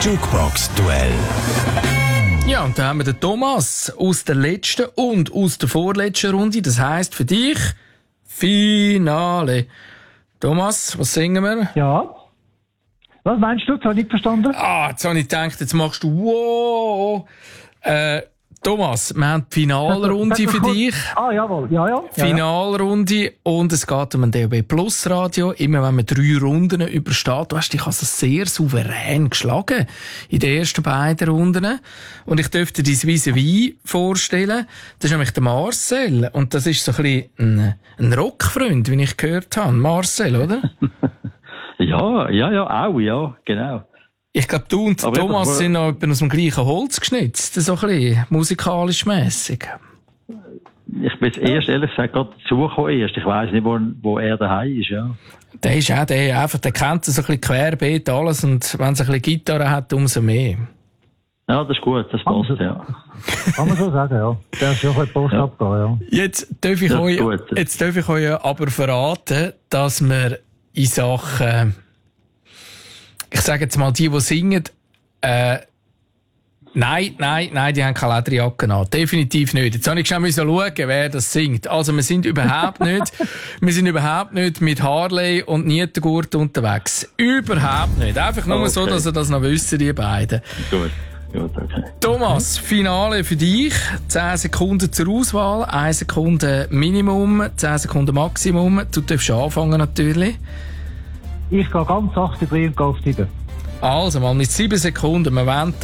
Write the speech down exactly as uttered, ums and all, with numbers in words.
Jukebox-Duell. Ja, und da haben wir den Thomas aus der letzten und aus der vorletzten Runde. Das heisst für dich Finale. Thomas, was singen wir? Ja. Was meinst du? Das habe ich nicht verstanden. Ah, jetzt habe ich gedacht, jetzt machst du wow. Äh, Thomas, wir haben die Finalrunde für dich. Ah, jawohl. Ja, ja. Finalrunde und es geht um ein D A B Plus Radio. Immer wenn man drei Runden übersteht, du hast dich also sehr souverän geschlagen in den ersten beiden Runden. Und ich dürfte dir dein Vis-à-vis vorstellen. Das ist nämlich der Marcel. Und das ist so ein bisschen ein, ein Rockfreund, wie ich gehört habe. Marcel, oder? Ja, ja, ja, auch, ja, genau. Ich glaube, du und Aber Thomas einfach, sind noch aus dem gleichen Holz geschnitzt, so ein bisschen musikalisch mässig. Ich bin jetzt erst, ehrlich gesagt, gerade dazugekommen erst. Ich weiss nicht, wo, wo er daheim ist, ja. Der ist auch der, einfach, der kennt so ein bisschen querbeet alles und wenn es ein bisschen Gitarre hat, umso mehr. Ja, das ist gut, das passt, ja. Kann man so sagen, ja. Der ist schon ein Post Ja. abgehen, ja. Jetzt darf ich Das ist euch, gut. jetzt darf ich euch aber verraten, dass wir in Sachen, ich sage jetzt mal, die, die singen, äh, nein, nein, nein, die haben keine Lederjacke an. Definitiv nicht. Jetzt habe ich schon schauen, wer das singt. Also, wir sind überhaupt nicht, wir sind überhaupt nicht mit Harley und Nietengurt unterwegs. Überhaupt nicht. Einfach nur Okay. so, dass ihr das noch wissen, die beiden. Gut, gut, okay. Thomas, Finale für dich. zehn Sekunden zur Auswahl, eine Sekunde Minimum, zehn Sekunden Maximum. Du darfst anfangen natürlich. Ich gehe ganz sachte drin und gehe auf die Tür. Also mal mit sieben Sekunden. Wir wollen